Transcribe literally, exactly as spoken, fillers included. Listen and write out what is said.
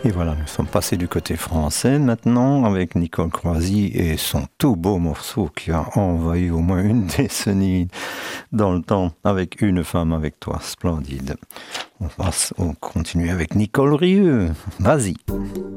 Et voilà, nous sommes passés du côté français maintenant avec Nicole Croisy et son tout beau morceau qui a envahi au moins une décennie dans le temps avec Une femme avec toi, splendide. On passe, on continue avec Nicole Rieu. Vas-y.